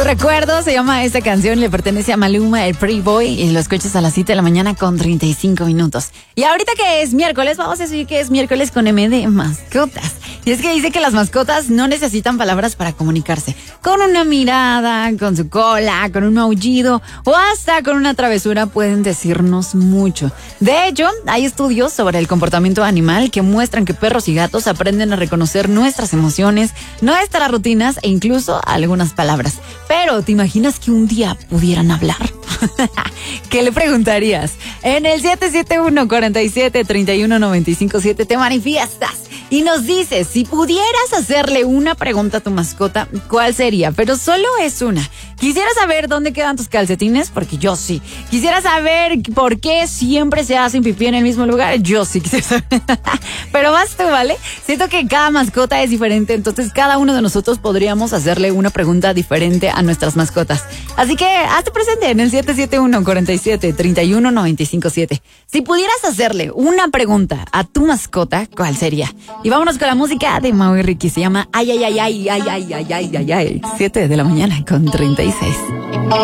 recuerdo se llama esta canción, le pertenece a Maluma, el Pretty Boy, y lo escuchas a las 7 de la mañana con 35 minutos. Y ahorita que es miércoles, vamos a decir que es miércoles con M de mascotas. Y es que dice que las mascotas no necesitan palabras para comunicarse. Con una mirada, con su cola, con un maullido o hasta con una travesura pueden decirnos mucho. De hecho, hay estudios sobre el comportamiento animal que muestran que perros y gatos aprenden a reconocer nuestras emociones, nuestras rutinas e incluso algunas palabras. Pero, ¿te imaginas que un día pudieran hablar? ¿Qué le preguntarías? En el 771-47-31-95-7 te manifiestas y nos dices, si pudieras hacerle una pregunta a tu mascota, ¿cuál sería? Pero solo es una. ¿Quisiera saber dónde quedan tus calcetines? Porque yo sí. ¿Quisiera saber por qué siempre se hacen pipí en el mismo lugar? Yo sí quisiera saber. Pero vas tú, ¿vale? Siento que cada mascota es diferente, entonces cada uno de nosotros podríamos hacerle una pregunta diferente a nuestras mascotas. Así que hazte presente en el 771-47-31-95-7. Si pudieras hacerle una pregunta a tu mascota, ¿cuál sería? Y vámonos con la música de Mau y Ricky. Se llama Ay, ay, ay, ay, ay, ay, ay, ay, ay, ay. 7 de la mañana con 36.